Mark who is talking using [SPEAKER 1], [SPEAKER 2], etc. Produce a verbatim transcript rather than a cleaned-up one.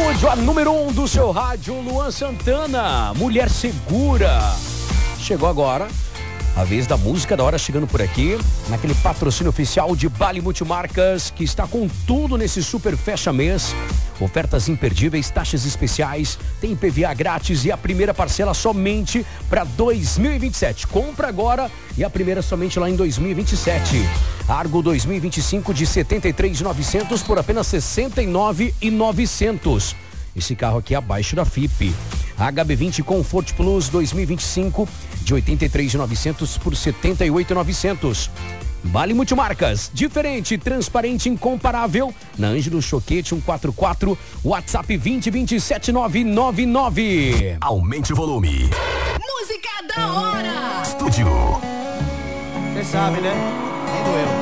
[SPEAKER 1] estúdio, a número um do seu rádio, Luan Santana, Mulher Segura. Chegou agora a vez da música da hora, chegando por aqui, naquele patrocínio oficial de Bali Multimarcas, que está com tudo nesse super fecha mês. Ofertas imperdíveis, taxas especiais, tem I P V A grátis e a primeira parcela somente para dois mil e vinte e sete. Compra agora e a primeira somente lá em dois mil e vinte e sete. Argo dois mil e vinte e cinco de setenta e três mil e novecentos por apenas sessenta e nove mil e novecentos. Esse carro aqui é abaixo da F I P. H B vinte Comfort Plus dois mil e vinte e cinco de oitenta e três mil e novecentos por setenta e oito mil e novecentos. Bali Multimarcas, diferente, transparente, incomparável. Na Ângelo Choquete cento e quarenta e quatro, WhatsApp vinte vinte e sete nove nove nove.
[SPEAKER 2] Aumente o volume.
[SPEAKER 3] Música da hora.
[SPEAKER 2] Estúdio.
[SPEAKER 4] Você sabe, né? Nem doeu.